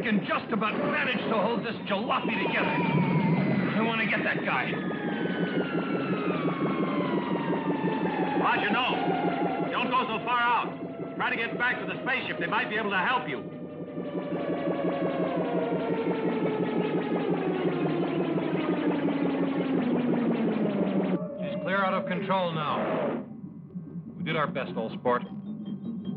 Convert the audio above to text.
can just about manage to hold this jalopy together. I want to get that guy. Roger, no. Don't go so far out. Try to get back to the spaceship. They might be able to help you. She's clear out of control now. We did our best, old sport.